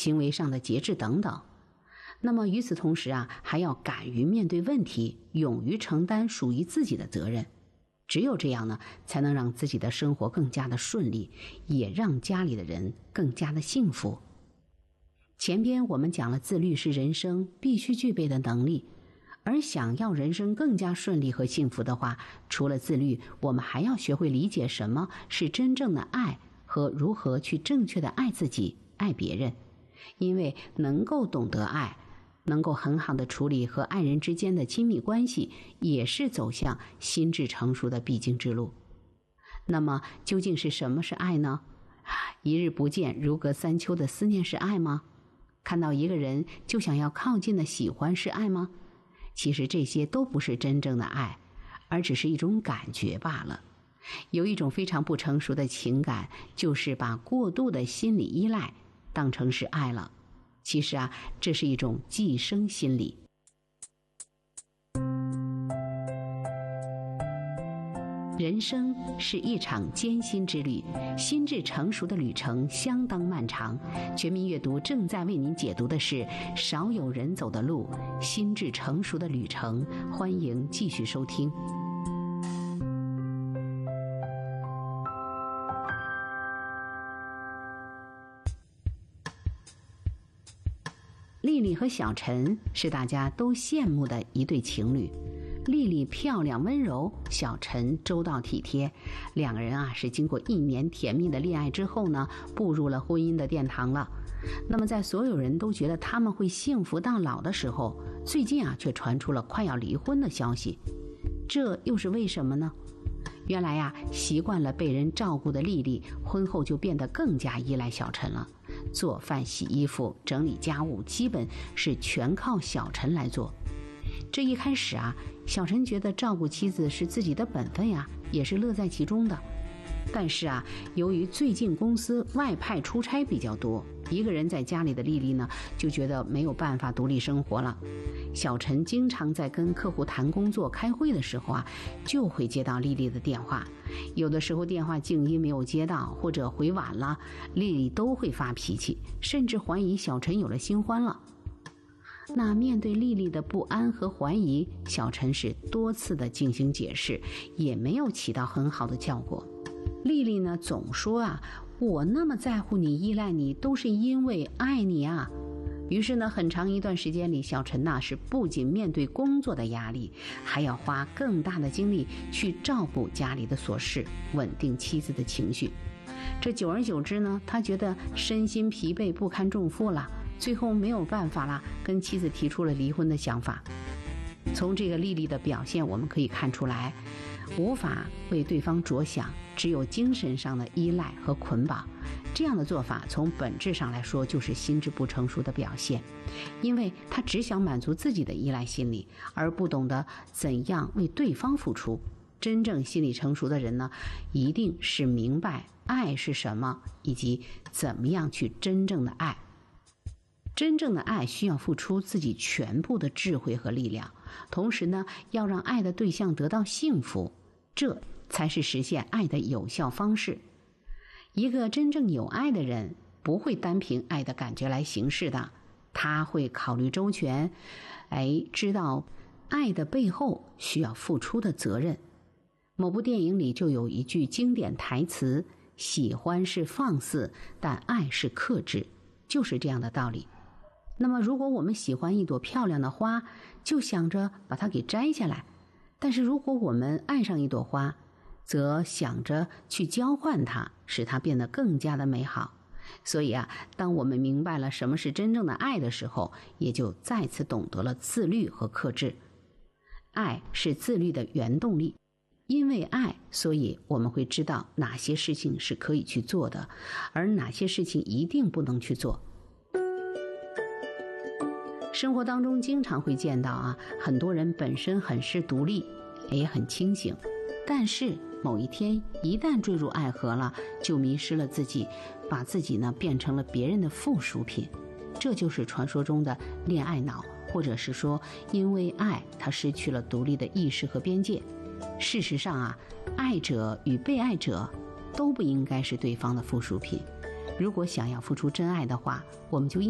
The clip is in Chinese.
行为上的节制等等。那么与此同时啊，还要敢于面对问题，勇于承担属于自己的责任。只有这样呢，才能让自己的生活更加的顺利，也让家里的人更加的幸福。前边我们讲了，自律是人生必须具备的能力，而想要人生更加顺利和幸福的话，除了自律，我们还要学会理解什么是真正的爱和如何去正确的爱自己、爱别人。因为能够懂得爱，能够很好的处理和爱人之间的亲密关系，也是走向心智成熟的必经之路。那么究竟是什么是爱呢？一日不见如隔三秋的思念是爱吗？看到一个人就想要靠近的喜欢是爱吗？其实这些都不是真正的爱，而只是一种感觉罢了。有一种非常不成熟的情感，就是把过度的心理依赖当成是爱了。其实啊，这是一种寄生心理。人生是一场艰辛之旅，心智成熟的旅程相当漫长。全民阅读正在为您解读的是少有人走的路，心智成熟的旅程，欢迎继续收听。丽丽和小陈是大家都羡慕的一对情侣。丽丽漂亮温柔，小陈周到体贴。两个人啊是经过1年甜蜜的恋爱之后呢，步入了婚姻的殿堂了。那么在所有人都觉得他们会幸福到老的时候，最近啊却传出了快要离婚的消息。这又是为什么呢？原来呀，习惯了被人照顾的丽丽婚后就变得更加依赖小陈了。做饭、洗衣服、整理家务，基本是全靠小陈来做。这一开始啊，小陈觉得照顾妻子是自己的本分呀，也是乐在其中的。但是啊，由于最近公司外派出差比较多，一个人在家里的丽丽呢，就觉得没有办法独立生活了。小陈经常在跟客户谈工作、开会的时候啊，就会接到丽丽的电话。有的时候电话静音没有接到，或者回晚了，丽丽都会发脾气，甚至怀疑小陈有了新欢了。那面对丽丽的不安和怀疑，小陈是多次的进行解释，也没有起到很好的效果。丽丽呢总说啊，我那么在乎你、依赖你，都是因为爱你啊。于是呢，很长一段时间里，小陈是不仅面对工作的压力，还要花更大的精力去照顾家里的琐事，稳定妻子的情绪。这久而久之呢，他觉得身心疲惫，不堪重负了，最后没有办法了，跟妻子提出了离婚的想法。从这个丽丽的表现我们可以看出来，无法为对方着想，只有精神上的依赖和捆绑。这样的做法从本质上来说就是心智不成熟的表现，因为他只想满足自己的依赖心理，而不懂得怎样为对方付出。真正心理成熟的人呢，一定是明白爱是什么，以及怎么样去真正的爱。真正的爱需要付出自己全部的智慧和力量，同时呢，要让爱的对象得到幸福，这才是实现爱的有效方式。一个真正有爱的人不会单凭爱的感觉来行事的，他会考虑周全，知道爱的背后需要付出的责任。某部电影里就有一句经典台词，喜欢是放肆，但爱是克制，就是这样的道理。那么如果我们喜欢一朵漂亮的花，就想着把它给摘下来，但是如果我们爱上一朵花，则想着去交换它，使它变得更加的美好。所以啊，当我们明白了什么是真正的爱的时候，也就再次懂得了自律和克制。爱是自律的原动力，因为爱，所以我们会知道哪些事情是可以去做的，而哪些事情一定不能去做。生活当中经常会见到啊，很多人本身很是独立，也很清醒，但是某一天一旦坠入爱河了，就迷失了自己，把自己呢变成了别人的附属品。这就是传说中的恋爱脑，或者是说因为爱他失去了独立的意识和边界。事实上啊，爱者与被爱者都不应该是对方的附属品。如果想要付出真爱的话，我们就